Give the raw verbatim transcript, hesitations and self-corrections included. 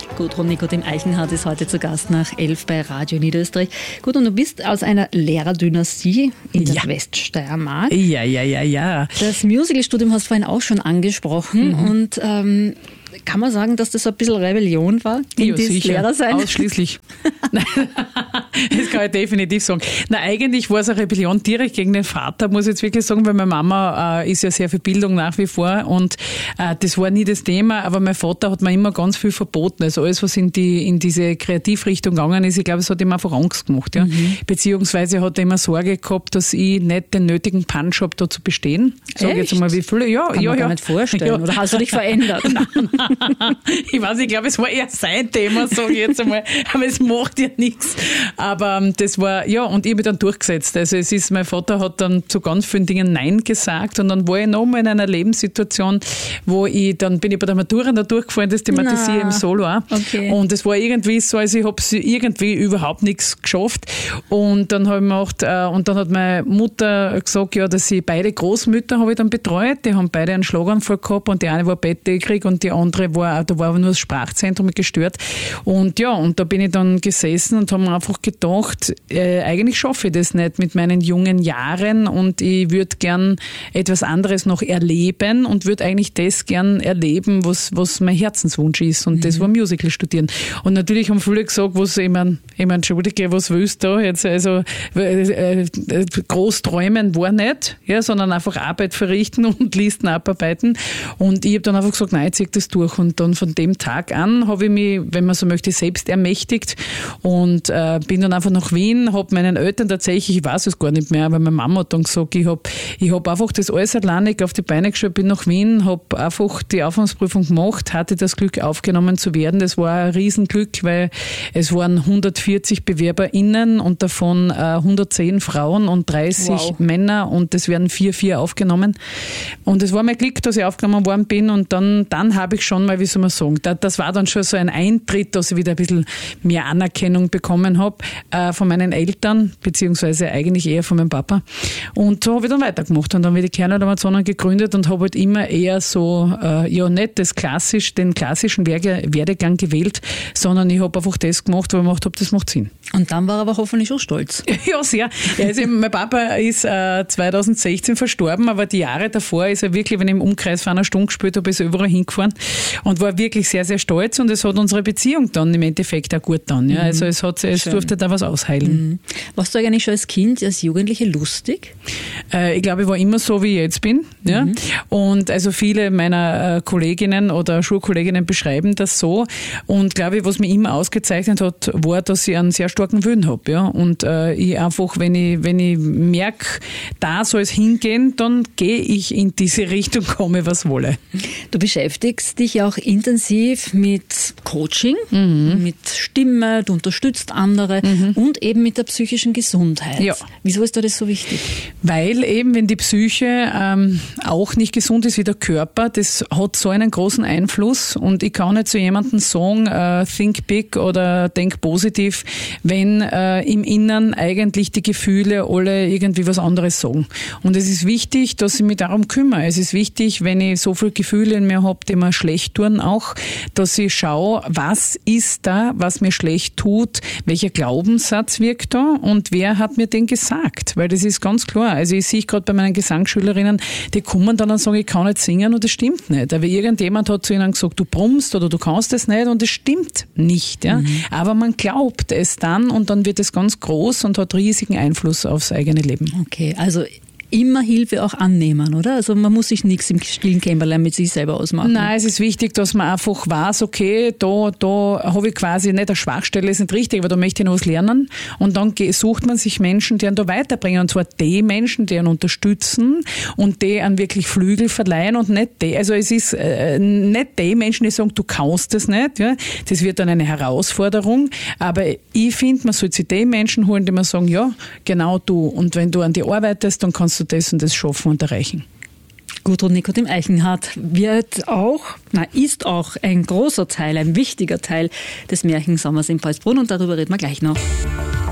Gudrun Nikodim Eichenhardt ist heute zu Gast nach elf bei Radio Niederösterreich. Gudrun, du bist aus einer Lehrerdynastie in der Ja. Weststeiermark. Ja, ja, ja, ja. Das Musicalstudium hast du vorhin auch schon angesprochen. Mhm. Und ähm, kann man sagen, dass das so ein bisschen Rebellion war, in Ja, dieses sicher. Lehrersein? Ausschließlich. Nein, das kann ich definitiv sagen. Na, eigentlich war es eine Rebellion direkt gegen den Vater, muss ich jetzt wirklich sagen, weil meine Mama äh, ist ja sehr für Bildung nach wie vor und äh, das war nie das Thema, aber mein Vater hat mir immer ganz viel verboten. Also alles, was in die in diese Kreativrichtung gegangen ist, ich glaube, es hat ihm einfach Angst gemacht. Ja. Mhm. Beziehungsweise hat er immer Sorge gehabt, dass ich nicht den nötigen Punch habe, da zu bestehen. Sag jetzt mal, wie viele? Ja, kann ja, man ja. gar nicht vorstellen. Ja. Oder hast du dich verändert? Ich weiß, ich glaube, es war eher sein Thema, sage ich jetzt einmal. Aber es macht ja nichts. Aber ähm, das war, ja, und ich habe mich dann durchgesetzt. Also es ist, mein Vater hat dann zu ganz vielen Dingen Nein gesagt und dann war ich nochmal in einer Lebenssituation, wo ich, dann bin ich bei der Matura da durchgefallen, das thematisiere ich im Solo auch. Okay. Und es war irgendwie so, also ich habe irgendwie überhaupt nichts geschafft. Und dann habe ich gemacht, äh, und dann hat meine Mutter gesagt, ja, dass sie beide Großmütter habe ich dann betreut. Die haben beide einen Schlaganfall gehabt und die eine war bettkrieg und die andere war, da war aber nur das Sprachzentrum gestört. Und ja, und da bin ich dann gesessen und habe mir einfach gedacht, äh, eigentlich schaffe ich das nicht mit meinen jungen Jahren und ich würde gern etwas anderes noch erleben und würde eigentlich das gern erleben, was, was mein Herzenswunsch ist. Und mhm. das war Musical studieren. Und natürlich haben viele gesagt, was, ich meine, ich mein, entschuldige, was willst du da jetzt? Also, äh, äh, groß träumen war nicht, ja, sondern einfach Arbeit verrichten und Listen abarbeiten. Und ich habe dann einfach gesagt, nein, ich ziehe das durch. Und dann von dem Tag an habe ich mich, wenn man so möchte, selbst ermächtigt und äh, bin dann einfach nach Wien, habe meinen Eltern tatsächlich, ich weiß es gar nicht mehr, aber meine Mama hat dann gesagt, ich habe ich hab einfach das alles alleinig auf die Beine gestellt, bin nach Wien, habe einfach die Aufnahmeprüfung gemacht, hatte das Glück aufgenommen zu werden. Das war ein Riesenglück, weil es waren hundertvierzig BewerberInnen und davon äh, hundertzehn Frauen und dreißig Wow. Männer und es werden vier, vier aufgenommen. Und es war mein Glück, dass ich aufgenommen worden bin und dann, dann habe ich schon mal, wie soll man sagen, das war dann schon so ein Eintritt, dass ich wieder ein bisschen mehr Anerkennung bekommen habe äh, von meinen Eltern, beziehungsweise eigentlich eher von meinem Papa. Und so habe ich dann weitergemacht und dann habe ich die Kernert Amazonen gegründet und habe halt immer eher so, äh, ja nicht das klassisch, den klassischen Werge, Werdegang gewählt, sondern ich habe einfach das gemacht, weil ich gemacht habe, das macht Sinn. Und dann war er aber hoffentlich auch stolz. Ja, sehr. Ja, also mein Papa ist äh, zweitausendsechzehn verstorben, aber die Jahre davor ist er wirklich, wenn ich im Umkreis von einer Stunde gespielt habe, ist er überall hingefahren und war wirklich sehr, sehr stolz und es hat unsere Beziehung dann im Endeffekt auch gut dann. Ja. Also es, hat, es durfte da was ausheilen. Mhm. Warst du eigentlich schon als Kind, als Jugendliche lustig? Äh, ich glaube, ich war immer so, wie ich jetzt bin. Ja. Mhm. Und also viele meiner äh, Kolleginnen oder Schulkolleginnen beschreiben das so. Und glaube ich, was mich immer ausgezeichnet hat, war, dass ich einen sehr starken Willen habe. Ja. Und äh, ich einfach, wenn ich, wenn ich merke, da soll es hingehen, dann gehe ich in diese Richtung, komme was wolle. Du beschäftigst dich ja auch intensiv mit Coaching, mhm. mit Stimme, du unterstützt andere mhm. und eben mit der psychischen Gesundheit. Ja. Wieso ist dir das so wichtig? Weil eben, wenn die Psyche ähm, auch nicht gesund ist wie der Körper, das hat so einen großen Einfluss und ich kann nicht zu jemandem sagen, äh, think big oder denk positiv, wenn äh, im Innern eigentlich die Gefühle alle irgendwie was anderes sagen. Und es ist wichtig, dass ich mich darum kümmere. Es ist wichtig, wenn ich so viele Gefühle in mir habe, die mir schlecht tun auch, dass ich schaue, was ist da, was mir schlecht tut, welcher Glaubenssatz wirkt da und wer hat mir den gesagt? Weil das ist ganz klar. Also ich sehe gerade bei meinen Gesangsschülerinnen, die kommen dann und sagen, ich kann nicht singen und das stimmt nicht. Aber irgendjemand hat zu ihnen gesagt, du brummst oder du kannst es nicht und das stimmt nicht. Ja? Mhm. Aber man glaubt es dann und dann wird es ganz groß und hat riesigen Einfluss aufs eigene Leben. Okay, also immer Hilfe auch annehmen, oder? Also man muss sich nichts im stillen Kämmerlein mit sich selber ausmachen. Nein, es ist wichtig, dass man einfach weiß, okay, da, da habe ich quasi nicht eine Schwachstelle, ist nicht richtig, aber da möchte ich noch was lernen. Und dann sucht man sich Menschen, die einen da weiterbringen. Und zwar die Menschen, die einen unterstützen und die einen wirklich Flügel verleihen und nicht die. Also es ist äh, nicht die Menschen, die sagen, du kannst das nicht. Ja? Das wird dann eine Herausforderung. Aber ich finde, man sollte sich die Menschen holen, die man sagen, ja, genau du. Und wenn du an die arbeitest, dann kannst du das und das schaffen und erreichen. Gudrun Nikodim Eichenhardt wird auch, na, ist auch ein großer Teil, ein wichtiger Teil des Märchensommers in Pfalzbrunn und darüber reden wir gleich noch.